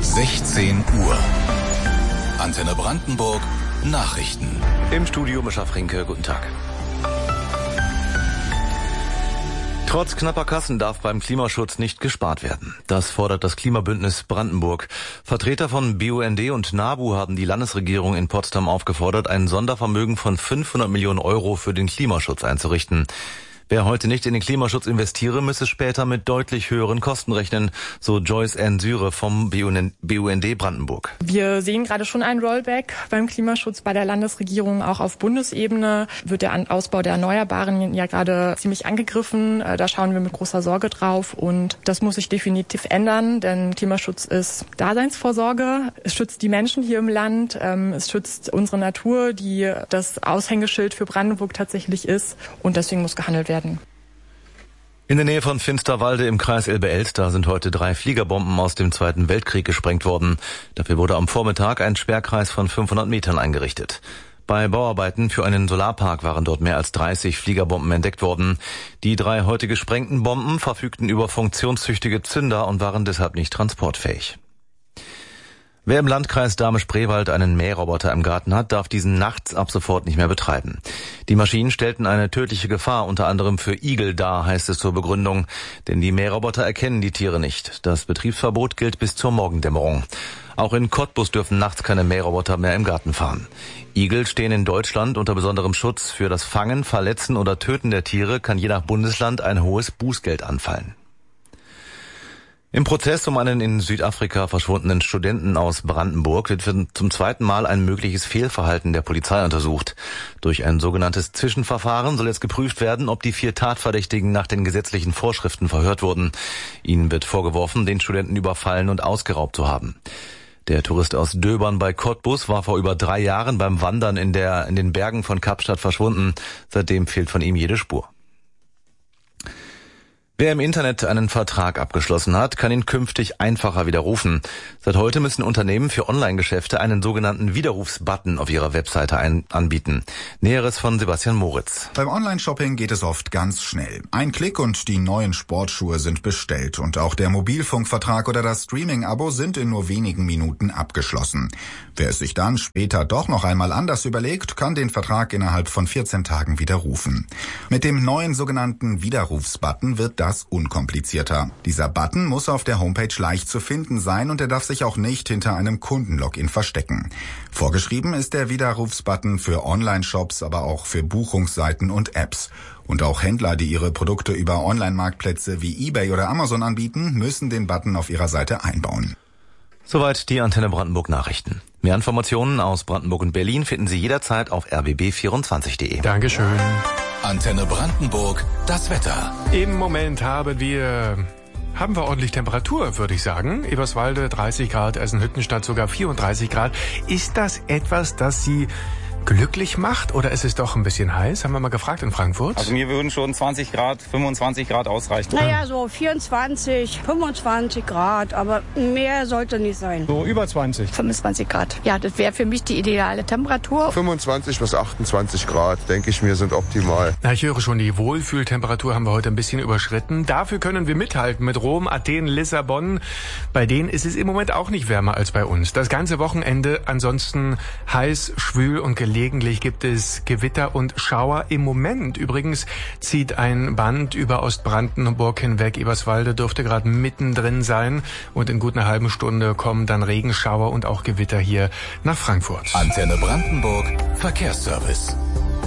16 Uhr. Antenne Brandenburg Nachrichten. Im Studio Mischa Frinke, guten Tag. Trotz knapper Kassen darf beim Klimaschutz nicht gespart werden. Das fordert das Klimabündnis Brandenburg. Vertreter von BUND und NABU haben die Landesregierung in Potsdam aufgefordert, ein Sondervermögen von 500 Millionen Euro für den Klimaschutz einzurichten. Wer heute nicht in den Klimaschutz investiere, müsse später mit deutlich höheren Kosten rechnen, so Joyce Ann Syre vom BUND Brandenburg. Wir sehen gerade schon ein Rollback beim Klimaschutz bei der Landesregierung. Auch auf Bundesebene wird der Ausbau der Erneuerbaren ja gerade ziemlich angegriffen. Da schauen wir mit großer Sorge drauf und das muss sich definitiv ändern, denn Klimaschutz ist Daseinsvorsorge. Es schützt die Menschen hier im Land, es schützt unsere Natur, die das Aushängeschild für Brandenburg tatsächlich ist und deswegen muss gehandelt werden. In der Nähe von Finsterwalde im Kreis Elbe-Elster sind heute 3 Fliegerbomben aus dem Zweiten Weltkrieg gesprengt worden. Dafür wurde am Vormittag ein Sperrkreis von 500 Metern eingerichtet. Bei Bauarbeiten für einen Solarpark waren dort mehr als 30 Fliegerbomben entdeckt worden. Die 3 heute gesprengten Bomben verfügten über funktionstüchtige Zünder und waren deshalb nicht transportfähig. Wer im Landkreis Dahme-Spreewald einen Mähroboter im Garten hat, darf diesen nachts ab sofort nicht mehr betreiben. Die Maschinen stellten eine tödliche Gefahr unter anderem für Igel dar, heißt es zur Begründung. Denn die Mähroboter erkennen die Tiere nicht. Das Betriebsverbot gilt bis zur Morgendämmerung. Auch in Cottbus dürfen nachts keine Mähroboter mehr im Garten fahren. Igel stehen in Deutschland unter besonderem Schutz. Für das Fangen, Verletzen oder Töten der Tiere kann je nach Bundesland ein hohes Bußgeld anfallen. Im Prozess um einen in Südafrika verschwundenen Studenten aus Brandenburg wird zum zweiten Mal ein mögliches Fehlverhalten der Polizei untersucht. Durch ein sogenanntes Zwischenverfahren soll jetzt geprüft werden, ob die 4 Tatverdächtigen nach den gesetzlichen Vorschriften verhört wurden. Ihnen wird vorgeworfen, den Studenten überfallen und ausgeraubt zu haben. Der Tourist aus Döbern bei Cottbus war vor über 3 Jahren beim Wandern in den Bergen von Kapstadt verschwunden. Seitdem fehlt von ihm jede Spur. Wer im Internet einen Vertrag abgeschlossen hat, kann ihn künftig einfacher widerrufen. Seit heute müssen Unternehmen für Online-Geschäfte einen sogenannten Widerrufsbutton auf ihrer Webseite anbieten. Näheres von Sebastian Moritz. Beim Online-Shopping geht es oft ganz schnell. Ein Klick und die neuen Sportschuhe sind bestellt. Und auch der Mobilfunkvertrag oder das Streaming-Abo sind in nur wenigen Minuten abgeschlossen. Wer es sich dann später doch noch einmal anders überlegt, kann den Vertrag innerhalb von 14 Tagen widerrufen. Mit dem neuen sogenannten Widerrufsbutton wird das unkomplizierter. Dieser Button muss auf der Homepage leicht zu finden sein und er darf sich auch nicht hinter einem Kundenlogin verstecken. Vorgeschrieben ist der Widerrufsbutton für Online-Shops, aber auch für Buchungsseiten und Apps. Und auch Händler, die ihre Produkte über Online-Marktplätze wie eBay oder Amazon anbieten, müssen den Button auf ihrer Seite einbauen. Soweit die Antenne Brandenburg Nachrichten. Mehr Informationen aus Brandenburg und Berlin finden Sie jederzeit auf rbb24.de. Dankeschön. Antenne Brandenburg, das Wetter. Im Moment haben wir ordentlich Temperatur, würde ich sagen. Eberswalde 30 Grad, Essen-Hüttenstadt sogar 34 Grad. Ist das etwas, das Sie glücklich macht oder ist es doch ein bisschen heiß? Haben wir mal gefragt in Frankfurt. Also mir würden schon 20 Grad, 25 Grad ausreichen. Naja, so 24, 25 Grad, aber mehr sollte nicht sein. So über 20. 25 Grad. Ja, das wäre für mich die ideale Temperatur. 25 bis 28 Grad, denke ich mir, sind optimal. Na, ich höre schon, die Wohlfühltemperatur haben wir heute ein bisschen überschritten. Dafür können wir mithalten mit Rom, Athen, Lissabon. Bei denen ist es im Moment auch nicht wärmer als bei uns. Das ganze Wochenende ansonsten heiß, schwül und gelegentlich gibt es Gewitter und Schauer. Im Moment übrigens zieht ein Band über Ostbrandenburg hinweg. Eberswalde dürfte gerade mittendrin sein. Und in gut einer halben Stunde kommen dann Regenschauer und auch Gewitter hier nach Frankfurt. Antenne Brandenburg, Verkehrsservice.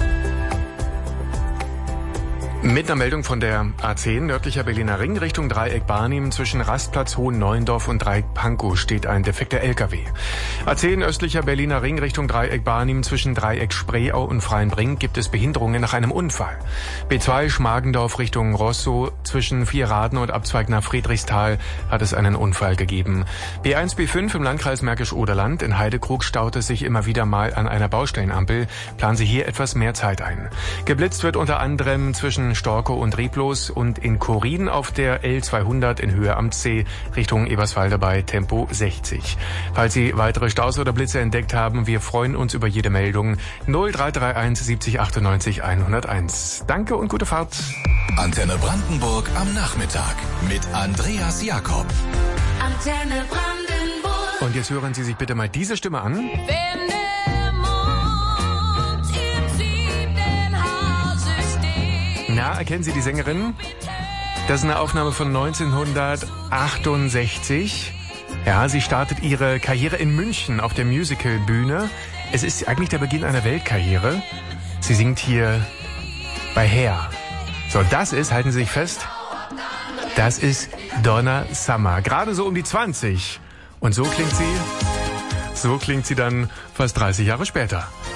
Mit einer Meldung von der A10 nördlicher Berliner Ring Richtung Dreieck Barnim zwischen Rastplatz Hohen-Neuendorf und Dreieck Pankow steht ein defekter LKW. A10 östlicher Berliner Ring Richtung Dreieck Barnim zwischen Dreieck Spreeau und Freienbrink gibt es Behinderungen nach einem Unfall. B2 Schmargendorf Richtung Rosso zwischen Vierraden und Abzweig nach Friedrichsthal hat es einen Unfall gegeben. B1 B5 im Landkreis Märkisch-Oderland in Heidekrug staut es sich immer wieder mal an einer Baustellenampel. Planen Sie hier etwas mehr Zeit ein. Geblitzt wird unter anderem zwischen Storkow und Reblos und in Korin auf der L200 in Höhe Amtssee Richtung Eberswalde bei Tempo 60. Falls Sie weitere Staus oder Blitze entdeckt haben, wir freuen uns über jede Meldung. 0331 70 98 101. Danke und gute Fahrt. Antenne Brandenburg am Nachmittag mit Andreas Jakob. Antenne Brandenburg. Und jetzt hören Sie sich bitte mal diese Stimme an. Wenn der Mond im 7. Hause steht. Na, erkennen Sie die Sängerin? Das ist eine Aufnahme von 1968. Ja, sie startet ihre Karriere in München auf der Musicalbühne. Es ist eigentlich der Beginn einer Weltkarriere. Sie singt hier bei Hair. So, das ist, halten Sie sich fest, das ist Donna Summer. Gerade so um die 20. Und so klingt sie dann fast 30 Jahre später.